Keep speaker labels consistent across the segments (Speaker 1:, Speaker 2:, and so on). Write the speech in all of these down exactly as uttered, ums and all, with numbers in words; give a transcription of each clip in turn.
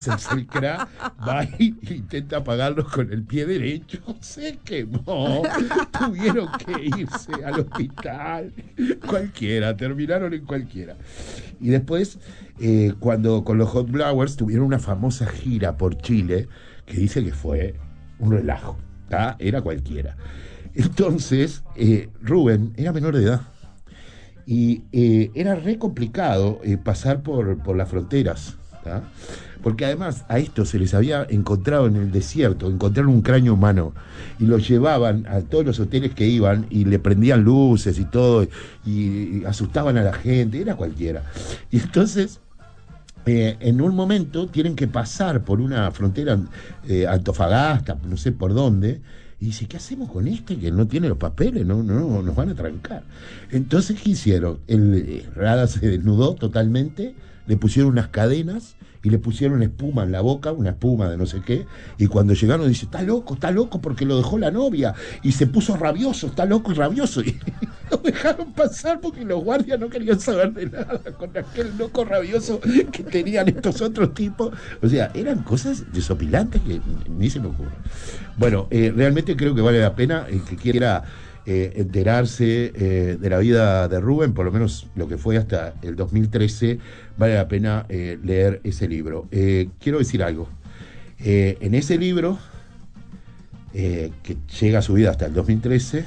Speaker 1: el crack va y intenta pagarlos con el pie derecho, se quemó, tuvieron que irse al hospital, cualquiera, terminaron en cualquiera. Y después, eh, cuando con los Hot Flowers tuvieron una famosa gira por Chile, que dice que fue un relajo, ¿tá? Era cualquiera. Entonces, eh, Rubén era menor de edad y eh, era re complicado eh, pasar por, por las fronteras, ¿tá? Porque además a estos se les había encontrado en el desierto, encontraron un cráneo humano y lo llevaban a todos los hoteles que iban y le prendían luces y todo, y, y asustaban a la gente, era cualquiera. Y entonces, eh, en un momento tienen que pasar por una frontera, eh, Antofagasta, no sé por dónde, y dice, ¿qué hacemos con este que no tiene los papeles? No, no, nos van a trancar. Entonces, ¿qué hicieron? El eh, Rada se desnudó totalmente, le pusieron unas cadenas y le pusieron espuma en la boca, una espuma de no sé qué, y cuando llegaron dice, está loco, está loco porque lo dejó la novia, y se puso rabioso, está loco y rabioso, y lo dejaron pasar porque los guardias no querían saber de nada con aquel loco rabioso que tenían estos otros tipos. O sea, eran cosas desopilantes que ni se me ocurre. Bueno, eh, realmente creo que vale la pena el que quiera Eh, enterarse eh, de la vida de Rubén, por lo menos lo que fue hasta el dos mil trece, vale la pena eh, leer ese libro. Eh, quiero decir algo. Eh, en ese libro, eh, que llega a su vida hasta el dos mil trece,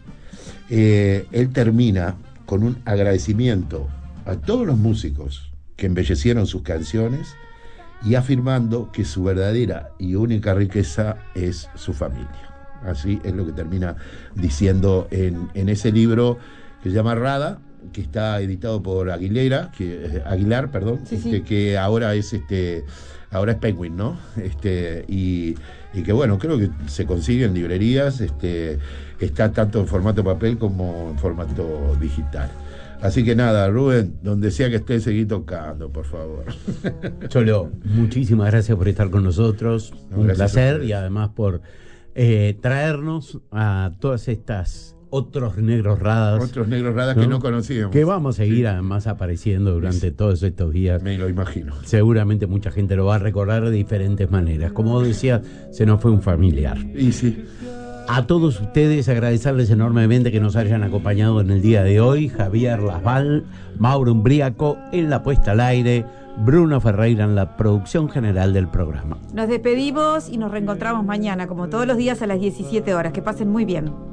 Speaker 1: eh, él termina con un agradecimiento a todos los músicos que embellecieron sus canciones y afirmando que su verdadera y única riqueza es su familia. Así es lo que termina diciendo en, en ese libro que se llama Rada, que está editado por Aguilera, que, eh, Aguilar, perdón,
Speaker 2: sí,
Speaker 1: este,
Speaker 2: sí.
Speaker 1: que ahora es este, ahora es Penguin, ¿no? Este, y, y que bueno, creo que se consigue en librerías, este, está tanto en formato papel como en formato digital. Así que nada, Rubén, donde sea que estés, seguí tocando, por favor.
Speaker 3: Cholo, muchísimas gracias por estar con nosotros,
Speaker 1: No,
Speaker 3: un placer,
Speaker 1: a
Speaker 3: y además por Eh, traernos a todas estas otros negros radas.
Speaker 1: Otros negros radas, ¿no?, que no conocíamos.
Speaker 3: Que vamos a seguir
Speaker 1: sí.
Speaker 3: además apareciendo durante sí. todos estos días.
Speaker 1: Me lo imagino.
Speaker 3: Seguramente mucha gente lo va a recordar de diferentes maneras. Como decía, se nos fue un familiar.
Speaker 1: Y sí.
Speaker 3: A todos ustedes agradecerles enormemente que nos hayan acompañado en el día de hoy. Javier Lasval, Mauro Umbriaco en la puesta al aire, Bruno Ferreira en la producción general del programa.
Speaker 2: Nos despedimos y nos reencontramos mañana, como todos los días a las diecisiete horas. Que pasen muy bien.